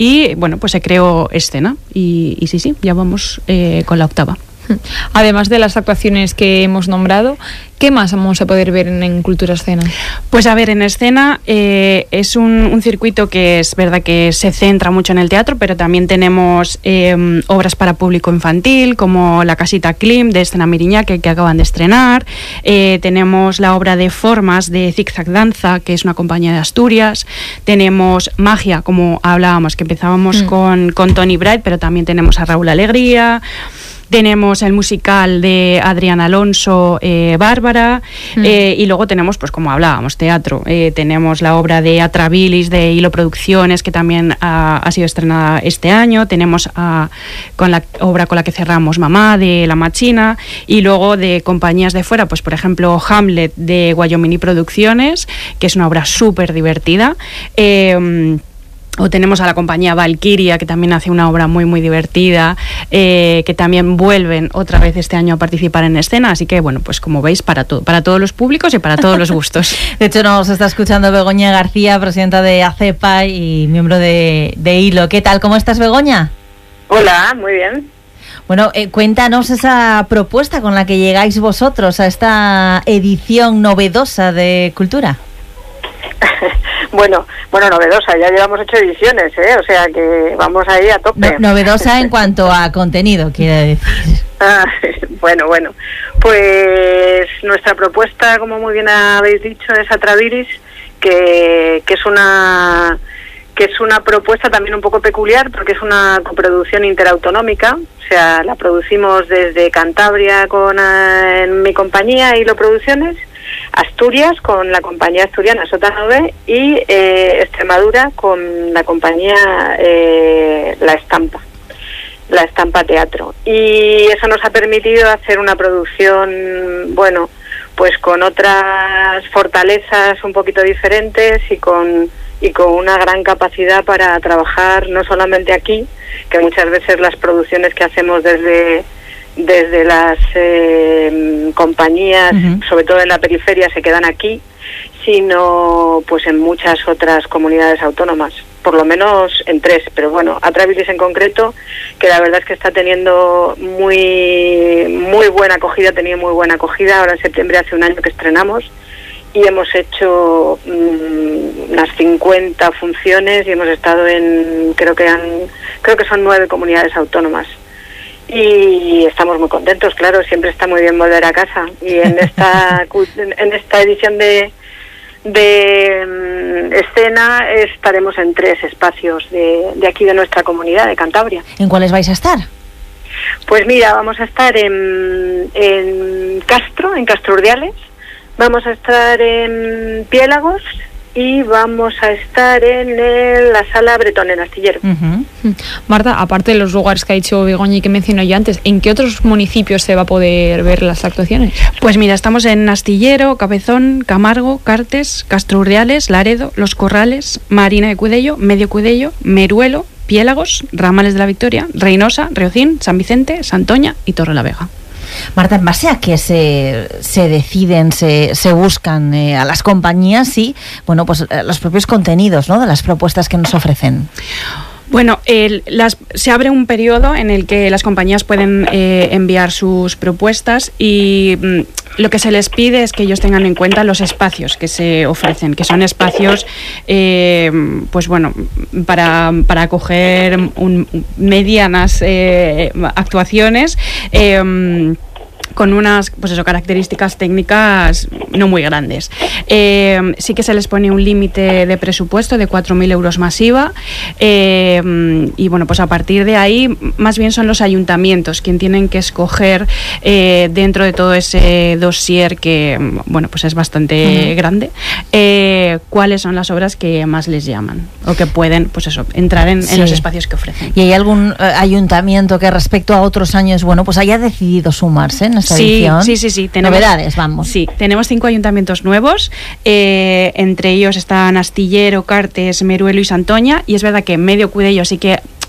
y bueno, pues se creó escena y sí, ya vamos con la 8ª. Además de las actuaciones que hemos nombrado, ¿qué más vamos a poder ver en Cultura Escena? Pues a ver, en Escena es un circuito que es verdad que se centra mucho en el teatro, pero también tenemos obras para público infantil, como La Casita Klim de Escena Miriñá, que acaban de estrenar. Tenemos la obra de Formas de Zigzag Danza, que es una compañía de Asturias. Tenemos Magia, como hablábamos, que empezábamos con Tony Bright, pero también tenemos a Raúl Alegría. Tenemos el musical de Adrián Alonso, Bárbara, y luego tenemos, pues como hablábamos, teatro. Tenemos la obra de Atrabilis de Hilo Producciones, que también ha sido estrenada este año. Tenemos con la obra con la que cerramos, Mamá, de La Machina, y luego de compañías de fuera, pues por ejemplo Hamlet de Wyoming Producciones, que es una obra súper divertida. O tenemos a la compañía Valkyria, que también hace una obra muy, muy divertida, que también vuelven otra vez este año a participar en Escena. Así que, bueno, pues como veis, para todos los públicos y para todos los gustos. De hecho, nos está escuchando Begoña García, presidenta de ACEPA y miembro de Hilo. ¿Qué tal? ¿Cómo estás, Begoña? Hola, muy bien. Bueno, cuéntanos esa propuesta con la que llegáis vosotros a esta edición novedosa de Cultura. Bueno, novedosa, ya llevamos 8 ediciones, o sea que vamos ahí a tope. Novedosa en cuanto a contenido, quiere decir. Bueno, pues nuestra propuesta, como muy bien habéis dicho, es Atrabilis, que es una propuesta también un poco peculiar, porque es una coproducción interautonómica. O sea, la producimos desde Cantabria en mi compañía Hilo Producciones, Asturias con la compañía asturiana Sótano B y Extremadura con la compañía La Estampa Teatro. Y eso nos ha permitido hacer una producción, bueno, pues con otras fortalezas un poquito diferentes y con una gran capacidad para trabajar no solamente aquí, que muchas veces las producciones que hacemos desde las compañías, sobre todo en la periferia, se quedan aquí, sino pues en muchas otras comunidades autónomas, por lo menos en 3, pero bueno, Atrabilis en concreto, que la verdad es que está teniendo muy buena acogida, ahora en septiembre hace un año que estrenamos, y hemos hecho unas 50 funciones y hemos estado creo que son 9 comunidades autónomas. Y estamos muy contentos, claro, siempre está muy bien volver a casa. Y en esta edición de Escena estaremos en 3 espacios de aquí de nuestra comunidad, de Cantabria. ¿En cuáles vais a estar? Pues mira, vamos a estar en Castro Urdiales, vamos a estar en Piélagos y vamos a estar en la Sala Bretón, en Astillero. Marta, aparte de los lugares que ha dicho Begoña y que mencionó yo antes, ¿en qué otros municipios se va a poder ver las actuaciones? Pues mira, estamos en Astillero, Cabezón, Camargo, Cartes, Castro Urdiales, Laredo, Los Corrales, Marina de Cudello, Medio Cudello, Meruelo, Piélagos, Ramales de la Victoria, Reynosa, Riocín, San Vicente, Santoña y Torrelavega. Marta, ¿en base a qué se deciden, se buscan a las compañías y pues los propios contenidos, ¿no?, de las propuestas que nos ofrecen? Bueno, se abre un periodo en el que las compañías pueden enviar sus propuestas y lo que se les pide es que ellos tengan en cuenta los espacios que se ofrecen, que son espacios, pues bueno, para acoger medianas actuaciones, con unas características técnicas no muy grandes. Sí que se les pone un límite de presupuesto de 4.000 euros masiva, y bueno, pues a partir de ahí más bien son los ayuntamientos quienes tienen que escoger dentro de todo ese dossier que bueno, pues es bastante grande, cuáles son las obras que más les llaman o que pueden, pues eso, entrar en los espacios que ofrecen. ¿Y hay algún ayuntamiento que respecto a otros años, bueno, pues haya decidido sumarse en esta edición? Sí. Novedades, vamos. Sí, tenemos 5 ayuntamientos nuevos, entre ellos están Astillero, Cartes, Meruelo y Santoña, y es verdad que Medio Cudello sí que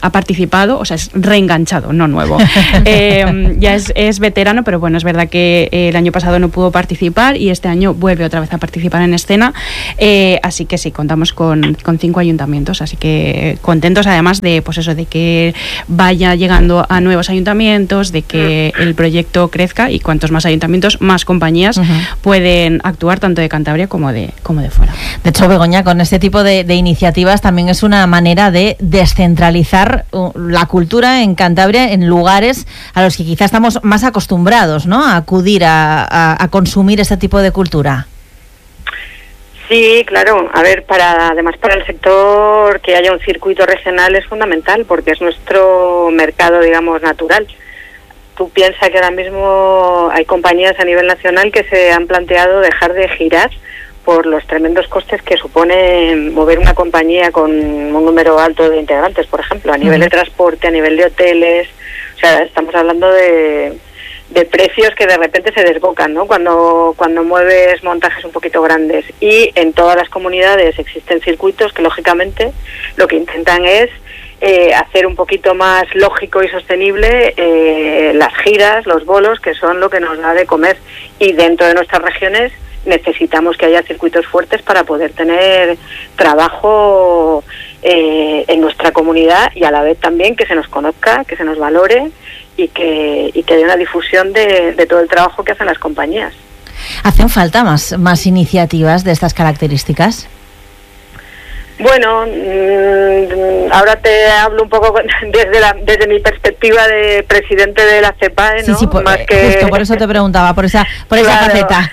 ha participado, o sea, es reenganchado, no nuevo. Ya es veterano, pero bueno, es verdad que el año pasado no pudo participar y este año vuelve otra vez a participar en escena. Así que sí, contamos con 5 ayuntamientos, así que contentos además de, pues eso, de que vaya llegando a nuevos ayuntamientos, de que el proyecto crezca y cuantos más ayuntamientos, más compañías pueden actuar tanto de Cantabria como de fuera. De hecho, Begoña, con este tipo de iniciativas también es una manera de descentralizar la cultura en Cantabria en lugares a los que quizás estamos más acostumbrados, ¿no?, a acudir a consumir este tipo de cultura. Sí, claro. A ver, además para el sector que haya un circuito regional es fundamental porque es nuestro mercado, digamos, natural. Tú piensas que ahora mismo hay compañías a nivel nacional que se han planteado dejar de girar por los tremendos costes que supone mover una compañía con un número alto de integrantes, por ejemplo, a nivel de transporte, a nivel de hoteles. O sea, estamos hablando de precios que de repente se desbocan, ¿no?, cuando mueves montajes un poquito grandes. Y en todas las comunidades existen circuitos que, lógicamente, lo que intentan es hacer un poquito más lógico y sostenible las giras, los bolos, que son lo que nos da de comer. Y dentro de nuestras regiones necesitamos que haya circuitos fuertes para poder tener trabajo en nuestra comunidad y a la vez también que se nos conozca, que se nos valore y que haya una difusión de todo el trabajo que hacen las compañías. ¿Hacen falta más iniciativas de estas características? Bueno, ahora te hablo un poco desde mi perspectiva de presidente de la CEPAE, ¿no? Sí, justo por eso te preguntaba, por esa faceta.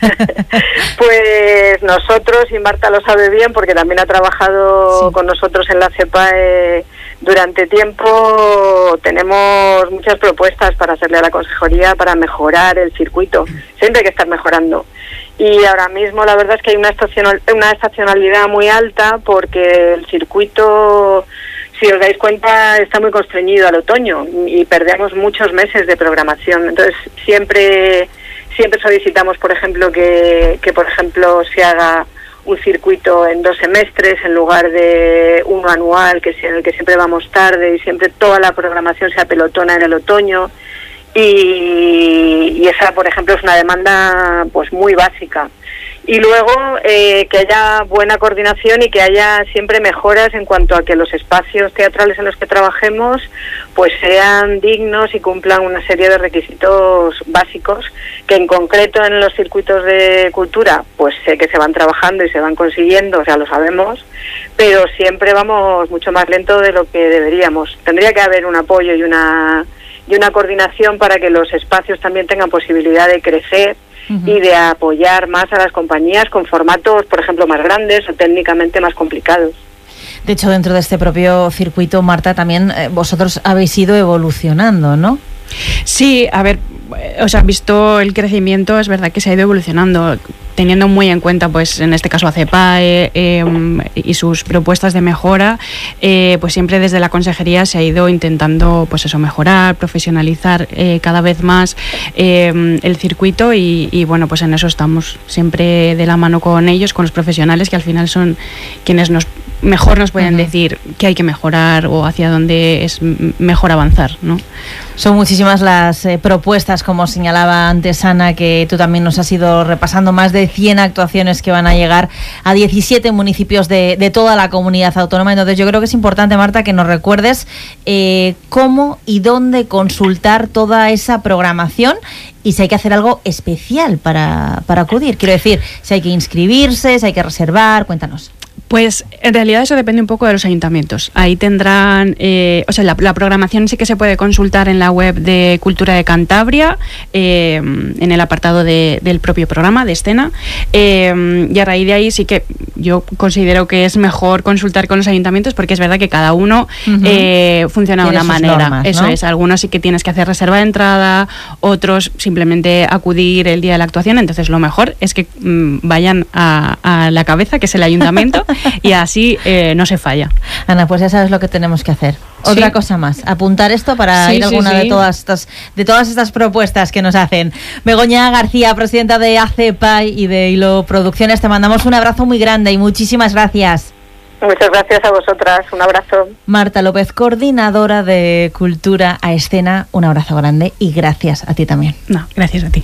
Pues nosotros, y Marta lo sabe bien, porque también ha trabajado con nosotros en la CEPAE durante tiempo, tenemos muchas propuestas para hacerle a la consejería para mejorar el circuito. Siempre hay que estar mejorando. Y ahora mismo la verdad es que hay una estacionalidad muy alta porque el circuito, si os dais cuenta, está muy constreñido al otoño y perdemos muchos meses de programación. Entonces siempre solicitamos, por ejemplo, que por ejemplo se haga un circuito en 2 semestres en lugar de uno anual, en el que siempre vamos tarde y siempre toda la programación se apelotona en el otoño. Y esa, por ejemplo, es una demanda pues muy básica. Y luego que haya buena coordinación y que haya siempre mejoras en cuanto a que los espacios teatrales en los que trabajemos pues sean dignos y cumplan una serie de requisitos básicos que en concreto en los circuitos de cultura pues sé que se van trabajando y se van consiguiendo, o sea, lo sabemos, pero siempre vamos mucho más lento de lo que deberíamos. Tendría que haber un apoyo y una coordinación para que los espacios también tengan posibilidad de crecer y de apoyar más a las compañías con formatos, por ejemplo, más grandes o técnicamente más complicados. De hecho, dentro de este propio circuito, Marta, también vosotros habéis ido evolucionando, ¿no? Sí, a ver, o sea, visto el crecimiento, es verdad que se ha ido evolucionando, teniendo muy en cuenta, pues en este caso a CEPAE y sus propuestas de mejora, pues siempre desde la consejería se ha ido intentando, pues eso, mejorar, profesionalizar cada vez más el circuito y bueno, pues en eso estamos siempre de la mano con ellos, con los profesionales que al final son quienes mejor nos pueden decir qué hay que mejorar o hacia dónde es mejor avanzar, ¿no? Son muchísimas las propuestas, como señalaba antes Ana, que tú también nos has ido repasando, más de 100 actuaciones que van a llegar a 17 municipios de toda la comunidad autónoma. Entonces yo creo que es importante, Marta, que nos recuerdes cómo y dónde consultar toda esa programación y si hay que hacer algo especial para acudir. Quiero decir, si hay que inscribirse, si hay que reservar, cuéntanos. Pues en realidad eso depende un poco de los ayuntamientos. Ahí tendrán, o sea, la programación sí que se puede consultar en la web de Cultura de Cantabria, en el apartado del propio programa de escena, y a raíz de ahí sí que yo considero que es mejor consultar con los ayuntamientos porque es verdad que cada uno funciona de una manera. Normas, ¿no? Eso es, algunos sí que tienes que hacer reserva de entrada, otros simplemente acudir el día de la actuación, entonces lo mejor es que vayan a la cabeza, que es el ayuntamiento, y así no se falla. Ana, pues ya sabes lo que tenemos que hacer. Otra cosa más, apuntar esto para ir a alguna de todas estas propuestas que nos hacen. Begoña García, presidenta de ACEPAE y de Hilo Producciones, te mandamos un abrazo muy grande y muchísimas gracias. Muchas gracias a vosotras, un abrazo. Marta López, coordinadora de Cultura a Escena, un abrazo grande y gracias a ti también. No, gracias a ti.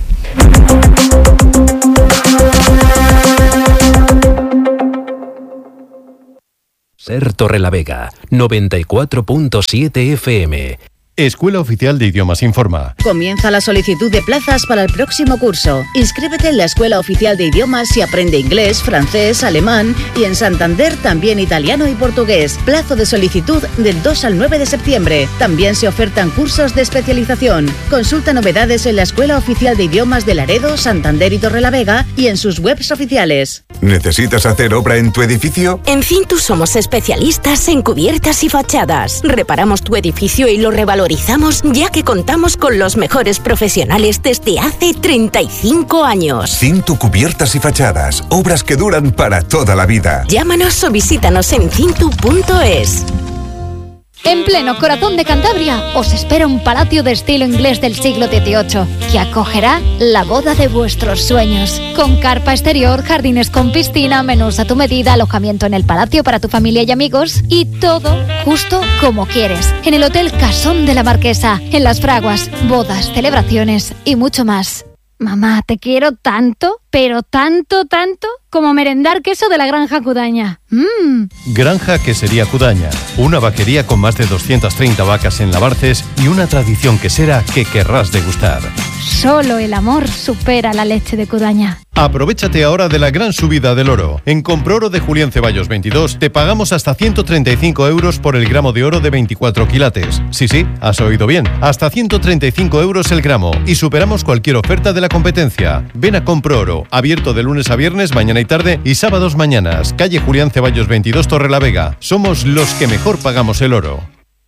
Ser Torrelavega, 94.7 FM. Escuela Oficial de Idiomas informa. Comienza la solicitud de plazas para el próximo curso. Inscríbete en la Escuela Oficial de Idiomas y aprende inglés, francés, alemán y en Santander también italiano y portugués. Plazo de solicitud del 2 al 9 de septiembre. También se ofertan cursos de especialización. Consulta novedades en la Escuela Oficial de Idiomas de Laredo, Santander y Torrelavega y en sus webs oficiales. ¿Necesitas hacer obra en tu edificio? En Cintu somos especialistas en cubiertas y fachadas. Reparamos tu edificio y lo revalorizamos ya que contamos con los mejores profesionales desde hace 35 años. Cintu Cubiertas y Fachadas, obras que duran para toda la vida. Llámanos o visítanos en cintu.es. En pleno corazón de Cantabria os espera un palacio de estilo inglés del siglo XVIII que acogerá la boda de vuestros sueños. Con carpa exterior, jardines con piscina, menús a tu medida, alojamiento en el palacio para tu familia y amigos y todo justo como quieres. En el Hotel Casón de la Marquesa, en Las Fraguas, bodas, celebraciones y mucho más. Mamá, te quiero tanto, pero tanto, como merendar queso de la Granja Cudaña. Granja Quesería Cudaña, una vaquería con más de 230 vacas en Labarces y una tradición quesera que querrás degustar. Solo el amor supera la leche de Cudaña. Aprovechate ahora de la gran subida del oro. En Comproro de Julián Ceballos 22 te pagamos hasta 135 euros por el gramo de oro de 24 quilates. Sí, has oído bien. Hasta 135 euros el gramo y superamos cualquier oferta de la competencia. Ven a Comproro, abierto de lunes a viernes, mañana y tarde y sábados mañanas. Calle Julián Ceballos 22, Torrelavega. Somos los que mejor pagamos el oro.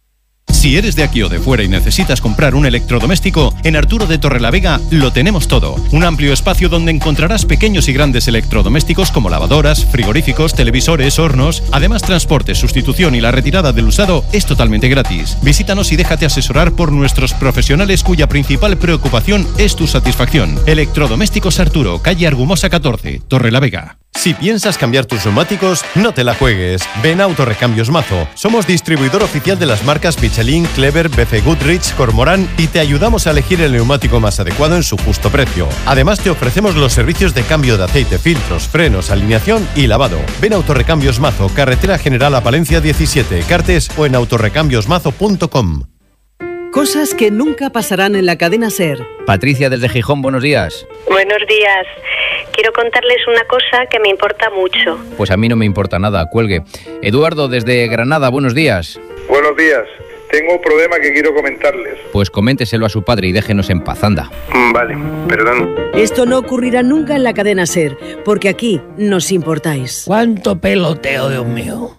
Si eres de aquí o de fuera y necesitas comprar un electrodoméstico, en Arturo de Torrelavega lo tenemos todo. Un amplio espacio donde encontrarás pequeños y grandes electrodomésticos como lavadoras, frigoríficos, televisores, hornos. Además, transporte, sustitución y la retirada del usado es totalmente gratis. Visítanos y déjate asesorar por nuestros profesionales cuya principal preocupación es tu satisfacción. Electrodomésticos Arturo, calle Argumosa 14, Torrelavega. Si piensas cambiar tus neumáticos, no te la juegues. Ven a Autorrecambios Mazo. Somos distribuidor oficial de las marcas Michelin, Clever, BC Goodrich, Cormorán y te ayudamos a elegir el neumático más adecuado en su justo precio. Además, te ofrecemos los servicios de cambio de aceite, filtros, frenos, alineación y lavado. Ven a Autorrecambios Mazo, carretera General a Palencia 17, Cartes o en autorrecambiosmazo.com. Cosas que nunca pasarán en la cadena SER. Patricia desde Gijón, buenos días. Buenos días. Quiero contarles una cosa que me importa mucho. Pues a mí no me importa nada, cuelgue. Eduardo desde Granada, buenos días. Buenos días. Tengo un problema que quiero comentarles. Pues coménteselo a su padre y déjenos en paz, anda. Vale, perdón. Esto no ocurrirá nunca en la cadena SER, porque aquí nos importáis. ¡Cuánto peloteo, Dios mío!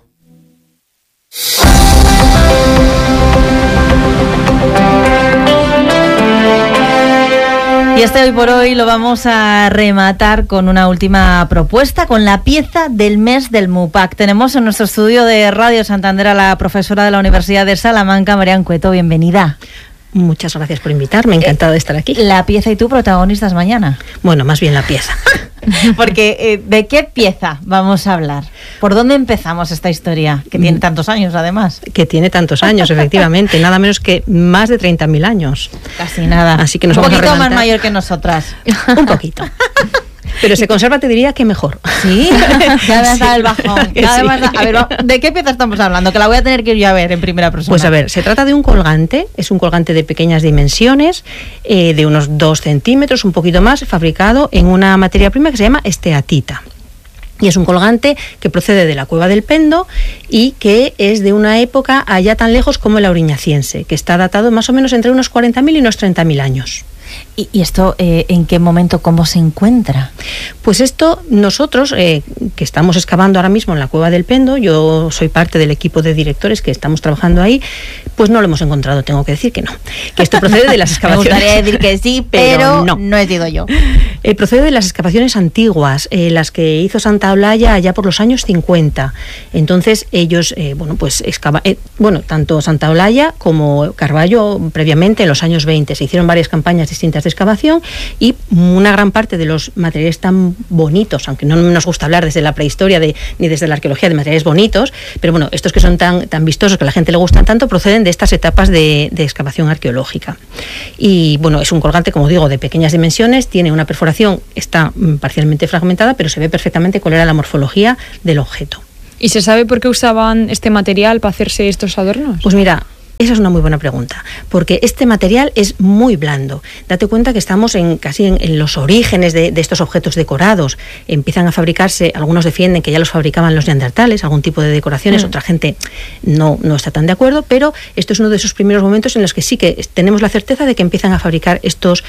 Y hoy por hoy lo vamos a rematar con una última propuesta, con la pieza del mes del MUPAC. Tenemos en nuestro estudio de Radio Santander a la profesora de la Universidad de Salamanca, Marian Cueto. Bienvenida. Muchas gracias por invitarme, encantada de estar aquí. La pieza y tú protagonistas mañana. Bueno, más bien la pieza. Porque, ¿de qué pieza vamos a hablar? ¿Por dónde empezamos esta historia? Que tiene tantos años, además. Que tiene tantos años, efectivamente. Nada menos que más de 30.000 años. Casi nada. Así que nos un vamos poquito a más mayor que nosotras. Un poquito. Pero se conserva, te diría que mejor. Sí, ya me has dado el bajón. Sí. A ver, ¿de qué pieza estamos hablando? Que la voy a tener que ir yo a ver en primera persona. Pues a ver, se trata de un colgante. Es un colgante de pequeñas dimensiones, de unos 2 centímetros, un poquito más, fabricado en una materia prima que se llama esteatita. Y es un colgante que procede de la Cueva del Pendo y que es de una época allá tan lejos como el Auriñaciense, que está datado más o menos entre unos 40.000 y unos 30.000 años. ¿Y esto en qué momento, cómo se encuentra? Pues esto nosotros, que estamos excavando ahora mismo en la Cueva del Pendo, yo soy parte del equipo de directores que estamos trabajando ahí, pues no lo hemos encontrado, tengo que decir que no. Que esto procede de las excavaciones. Me gustaría decir que sí, pero no he sido yo. Procede de las excavaciones antiguas, las que hizo Santa Olalla allá por los años 50. Entonces ellos, tanto Santa Olalla como Carballo previamente en los años 20 se hicieron varias campañas distintas de excavación y una gran parte de los materiales tan bonitos, aunque no nos gusta hablar desde la prehistoria ni desde la arqueología de materiales bonitos, pero bueno, estos que son tan vistosos, que a la gente le gustan tanto, proceden de estas etapas de excavación arqueológica. Y bueno, es un colgante, como digo, de pequeñas dimensiones, tiene una perforación, está parcialmente fragmentada, pero se ve perfectamente cuál era la morfología del objeto. ¿Y se sabe por qué usaban este material para hacerse estos adornos? Pues mira, esa es una muy buena pregunta, porque este material es muy blando. Date cuenta que estamos casi en los orígenes de estos objetos decorados. Empiezan a fabricarse, algunos defienden que ya los fabricaban los neandertales, algún tipo de decoraciones, otra gente no está tan de acuerdo, pero esto es uno de esos primeros momentos en los que sí que tenemos la certeza de que empiezan a fabricar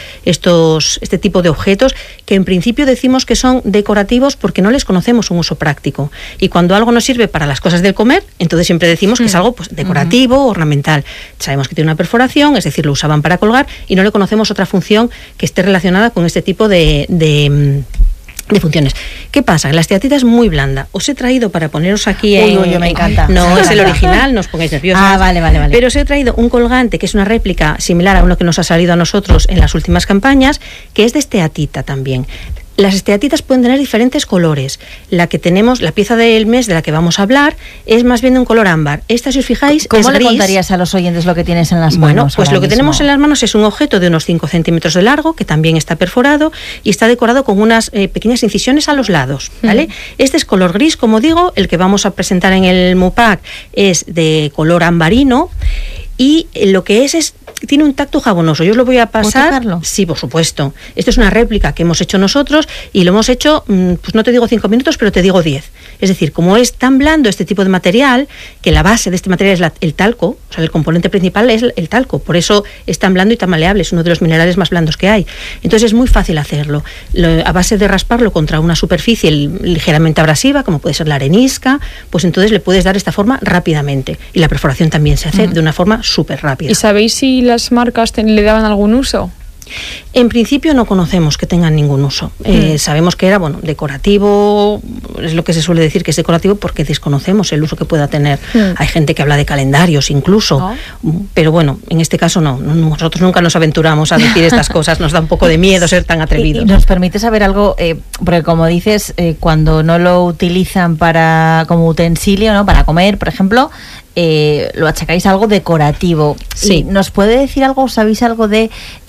este tipo de objetos que en principio decimos que son decorativos porque no les conocemos un uso práctico. Y cuando algo nos sirve para las cosas del comer, entonces siempre decimos que es algo decorativo, ornamental. Sabemos que tiene una perforación, es decir, lo usaban para colgar y no le conocemos otra función que esté relacionada con este tipo de funciones. ¿Qué pasa? La esteatita es muy blanda. Os he traído para poneros aquí me encanta. No es el original, no os pongáis nerviosas. Vale. Pero os he traído un colgante que es una réplica similar a uno que nos ha salido a nosotros en las últimas campañas, que es de esteatita también. Las esteatitas pueden tener diferentes colores. La que tenemos, la pieza del mes de la que vamos a hablar, es más bien de un color ámbar. Esta, si os fijáis, ¿cómo es le gris. Contarías a los oyentes lo que tienes en las manos? Bueno, pues lo que tenemos en las manos es un objeto de unos 5 centímetros de largo, que también está perforado y está decorado con unas pequeñas incisiones a los lados, ¿vale? Este es color gris, como digo. El que vamos a presentar en el MUPAC es de color ambarino. Y lo que tiene un tacto jabonoso. Yo os lo voy a pasar. ¿Puedo tocarlo? Sí, por supuesto. Esto es una réplica que hemos hecho nosotros y lo hemos hecho, pues no te digo 5 minutos, pero te digo 10. Es decir, como es tan blando este tipo de material, que la base de este material es el talco, o sea, el componente principal es el talco, por eso es tan blando y tan maleable, es uno de los minerales más blandos que hay. Entonces es muy fácil hacerlo. A base de rasparlo contra una superficie ligeramente abrasiva, como puede ser la arenisca, pues entonces le puedes dar esta forma rápidamente. Y la perforación también se hace de una forma súper rápida. ¿Y sabéis si las marcas le daban algún uso? En principio no conocemos que tengan ningún uso. Sabemos que era decorativo, es lo que se suele decir que es decorativo porque desconocemos el uso que pueda tener. Hay gente que habla de calendarios incluso, pero bueno, en este caso no. Nosotros nunca nos aventuramos a decir estas cosas, nos da un poco de miedo ser tan atrevidos. ¿Y nos permite saber algo? Porque como dices, cuando no lo utilizan como utensilio, ¿no? Para comer, por ejemplo, lo achacáis a algo decorativo. Sí. ¿Nos puede decir algo, sabéis algo de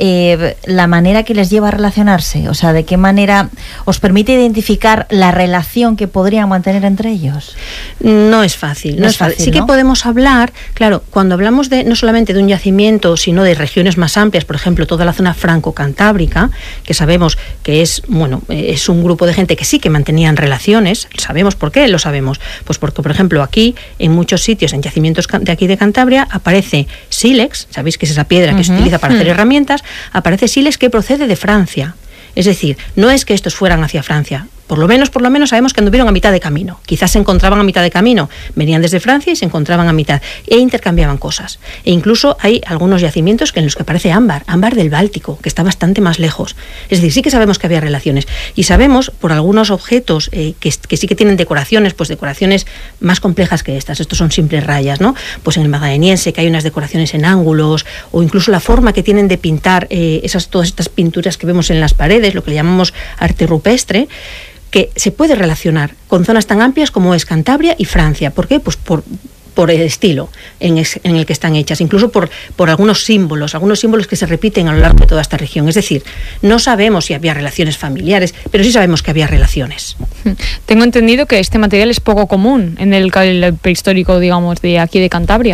la manera que les lleva a relacionarse? O sea, ¿de qué manera os permite identificar la relación que podrían mantener entre ellos? No es fácil. No es fácil. Sí, ¿no? Que podemos hablar, claro, cuando hablamos no solamente de un yacimiento, sino de regiones más amplias, por ejemplo, toda la zona franco-cantábrica, que sabemos que es un grupo de gente que sí que mantenían relaciones. ¿Sabemos por qué? Lo sabemos. Pues porque, por ejemplo, aquí, en muchos sitios, en yacimientos de aquí de Cantabria, aparece sílex, sabéis que es esa piedra que se utiliza para hacer herramientas, aparece sílex que procede de Francia. Es decir, no es que estos fueran hacia Francia. Por lo menos sabemos que anduvieron a mitad de camino. Quizás se encontraban a mitad de camino. Venían desde Francia y se encontraban a mitad. E intercambiaban cosas. E incluso hay algunos yacimientos en los que aparece ámbar del Báltico, que está bastante más lejos. Es decir, sí que sabemos que había relaciones. Y sabemos por algunos objetos que sí que tienen decoraciones, pues decoraciones más complejas que estas. Estos son simples rayas, ¿no? Pues en el Magdaleniense, que hay unas decoraciones en ángulos, o incluso la forma que tienen de pintar todas estas pinturas que vemos en las paredes, lo que le llamamos arte rupestre, que se puede relacionar con zonas tan amplias como es Cantabria y Francia. ¿Por qué? Pues por el estilo en el que están hechas, incluso por algunos símbolos que se repiten a lo largo de toda esta región. Es decir, no sabemos si había relaciones familiares, pero sí sabemos que había relaciones. Tengo entendido que este material es poco común en el prehistórico, digamos, de aquí de Cantabria.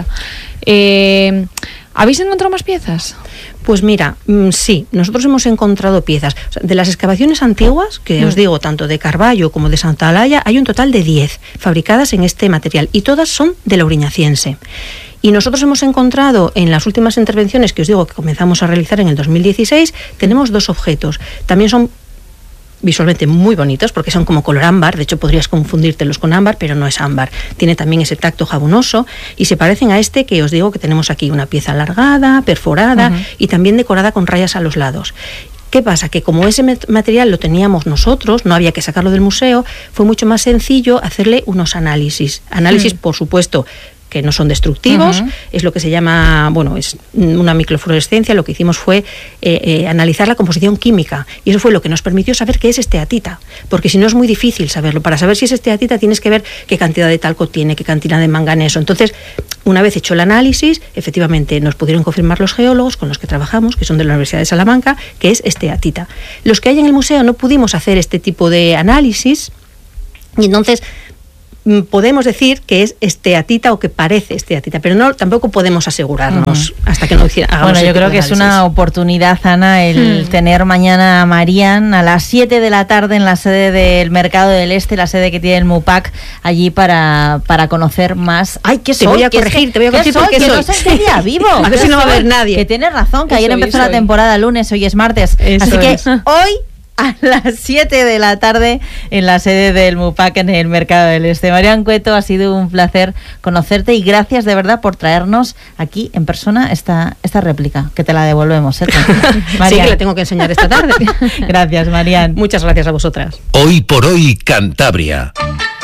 ¿Habéis encontrado más piezas? Pues mira, sí, nosotros hemos encontrado piezas. O sea, de las excavaciones antiguas, que os digo, tanto de Carballo como de Santa Olalla, hay un total de 10 fabricadas en este material y todas son de Louriñaciense. Y nosotros hemos encontrado en las últimas intervenciones que os digo que comenzamos a realizar en el 2016, tenemos 2 objetos. También son visualmente muy bonitos porque son como color ámbar, de hecho podrías confundírtelos con ámbar, pero no es ámbar, tiene también ese tacto jabonoso y se parecen a este que os digo que tenemos aquí, una pieza alargada, perforada y también decorada con rayas a los lados. ¿Qué pasa? Que como ese material lo teníamos nosotros, no había que sacarlo del museo, fue mucho más sencillo hacerle unos análisis. Análisis, por supuesto, que no son destructivos, es lo que se llama, es una microfluorescencia. Lo que hicimos fue analizar la composición química, y eso fue lo que nos permitió saber qué es esteatita, porque si no es muy difícil saberlo. Para saber si es esteatita tienes que ver qué cantidad de talco tiene, qué cantidad de manganeso. Entonces, una vez hecho el análisis, efectivamente nos pudieron confirmar los geólogos con los que trabajamos, que son de la Universidad de Salamanca, que es esteatita. Los que hay en el museo no pudimos hacer este tipo de análisis, y entonces podemos decir que es esteatita o que parece esteatita, pero tampoco podemos asegurarnos hasta que no hagamos. Bueno, yo creo que es una oportunidad, Ana, el tener mañana a Marian a las 7 de la tarde en la sede del Mercado del Este, la sede que tiene el MUPAC, allí para conocer más. ¡Ay, qué soy! Te voy a corregir porque no soy ese día vivo. A ver si no va a haber nadie. Que tienes razón, que ayer empezó la temporada lunes, hoy es martes. Así que hoy a las 7 de la tarde en la sede del MUPAC en el Mercado del Este. Marian Cueto, ha sido un placer conocerte y gracias de verdad por traernos aquí en persona esta réplica, que te la devolvemos. Sí, que la tengo que enseñar esta tarde. Gracias, Marian. Muchas gracias a vosotras. Hoy por hoy, Cantabria.